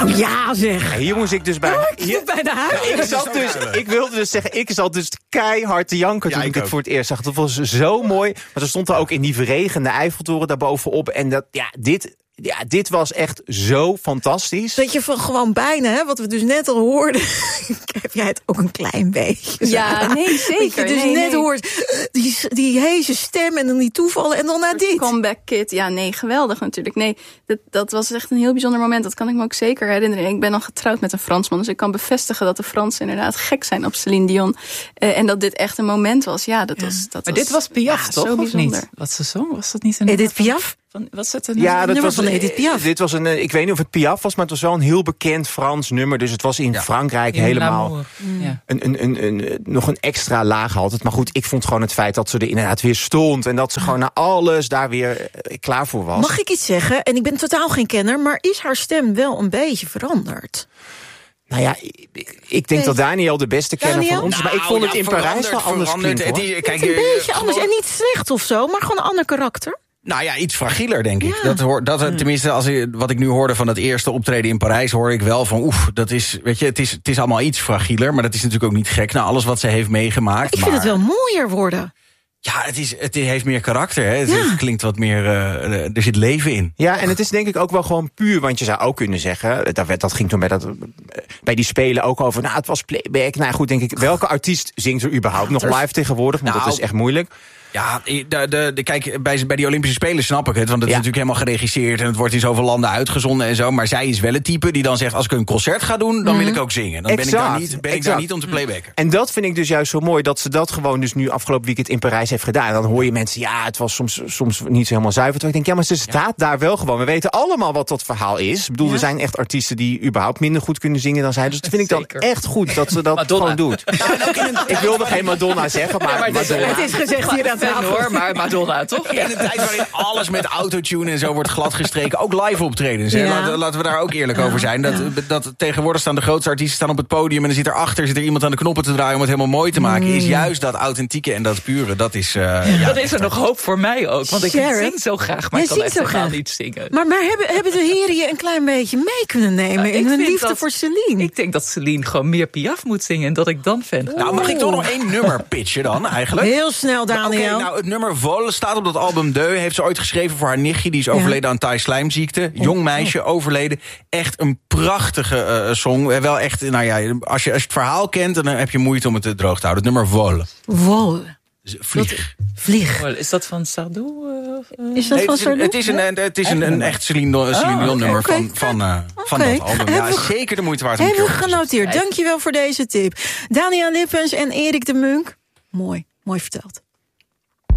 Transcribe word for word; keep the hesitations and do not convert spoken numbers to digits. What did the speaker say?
Nou ja, zeg. Ja, hier moest ik dus bij... Oh, hier, bij de huis. ik, zat dus, ik wilde dus zeggen, ik zat dus keihard te janken toen ja, ik, ik het voor het eerst zag. Dat was zo mooi. Maar ze stond er ook in die verregende Eiffeltoren daarbovenop. En dat, ja, dit... Ja, dit was echt zo fantastisch. Dat je van gewoon bijna, hè, wat we dus net al hoorden... heb jij het ook een klein beetje. Ja, nee, zeker. Dat je dus nee, net nee. hoort, die, die heese stem en dan die toevallen en dan naar dit. Comeback Kid, ja, nee, geweldig natuurlijk. Nee, dat, dat was echt een heel bijzonder moment. Dat kan ik me ook zeker herinneren. Ik ben al getrouwd met een Fransman, dus ik kan bevestigen... dat de Fransen inderdaad gek zijn op Céline Dion. Uh, en dat dit echt een moment was. Ja, dat ja. was... Dat maar was, dit was Piaf, ja, toch? Zo of bijzonder. niet? Wat ze zong, was dat niet een... Edith Piaf? Van, was het een ja, dat was van Edith Piaf. Dit was een, ik weet niet of het Piaf was, maar het was wel een heel bekend Frans nummer. Dus het was in ja. Frankrijk in helemaal ja. een, een, een, een, nog een extra laag altijd. Maar goed, ik vond gewoon het feit dat ze er inderdaad weer stond. En dat ze gewoon naar alles daar weer klaar voor was. Mag ik iets zeggen? En ik ben totaal geen kenner, maar is haar stem wel een beetje veranderd? Nou ja, ik, ik denk dat Daniel de beste kenner Daniel? van ons is. Maar ik Nou, vond het ja, in Parijs wel anders klinken, hoor. Die, kijk, een je, beetje gewoon, anders en niet slecht of zo, maar gewoon een ander karakter. Nou ja, iets fragieler, denk ik. Ja. Dat hoor, dat, tenminste, als ik, wat ik nu hoorde van het eerste optreden in Parijs... hoor ik wel van, oef, dat is, weet je, het is, het is allemaal iets fragieler... maar dat is natuurlijk ook niet gek na alles wat ze heeft meegemaakt. Ik maar, vind het wel mooier worden. Ja, het, is, het heeft meer karakter, hè. Het Ja. klinkt wat meer, uh, er zit leven in. Ja, en het is denk ik ook wel gewoon puur, want je zou ook kunnen zeggen... dat, werd, dat ging toen bij, dat, bij die spelen ook over, nou, het was playback. Nou goed, denk ik, welke artiest zingt er überhaupt nog live tegenwoordig? Want Nou, dat is echt moeilijk. Ja, de, de, de, kijk, bij, bij die Olympische Spelen snap ik het... want het ja. is natuurlijk helemaal geregisseerd... en het wordt in zoveel landen uitgezonden en zo... maar zij is wel het type die dan zegt... als ik een concert ga doen, dan mm-hmm. wil ik ook zingen. Dan exact, ben ik daar niet, ben ik exact. daar niet om te playbacken. En dat vind ik dus juist zo mooi... dat ze dat gewoon dus nu afgelopen weekend in Parijs heeft gedaan. En dan hoor je mensen, ja, het was soms, soms niet zo helemaal zuiver. Terwijl ik denk, ja, maar ze staat ja. daar wel gewoon. We weten allemaal wat dat verhaal is. Ik bedoel, ja. er zijn echt artiesten die überhaupt minder goed kunnen zingen dan zij. Dus dat vind ik dan Zeker. echt goed dat ze dat Madonna. gewoon doet. Ik wilde geen Madonna zeggen, maar, ja, maar Madonna. Het is gezegd hier aan tafel, hoor, maar Madonna, toch? In een tijd waarin alles met autotune en zo wordt gladgestreken. Ook live optredens. Hè? Ja. Laten, laten we daar ook eerlijk ja. over zijn. Dat, ja. dat tegenwoordig staan de grootste artiesten staan op het podium... en dan zit erachter zit er iemand aan de knoppen te draaien... om het helemaal mooi te maken. Mm. Is juist dat authentieke en dat pure. Dat is, uh, ja, dat is er nog hoop voor mij ook. Want ik Sharon, zing zo graag, maar jij ik kan echt helemaal niet zingen. Maar, maar hebben, hebben de heren je een klein beetje mee kunnen nemen... Uh, in hun liefde dat, voor Céline? Ik denk dat Céline gewoon meer Piaf moet zingen... en dat ik dan fan ga. Nou, mag ik toch nog één nummer pitchen dan, eigenlijk? Heel snel, Daniel. Oké, nou, het nummer Vol staat op dat album Deux. Heeft ze ooit geschreven voor haar nichtje. Die is overleden ja. aan Thai-slijmziekte. Jong meisje, overleden. Echt een prachtige uh, song. Wel echt, nou ja, als je, als je het verhaal kent... dan heb je moeite om het te droog te houden. Het nummer Vol. Vol. Vlieg. Vlieg. Is dat van Sardou? Uh, is dat nee, van Sardou? Het is een, het is een, een echt Céline Dion oh, nummer okay. van, van, uh, okay. van dat album. Ja, we, zeker de moeite waard om te Hebben we genoteerd. Dankjewel voor deze tip. Daniel Lippens en Erik de Munk. Mooi, mooi verteld.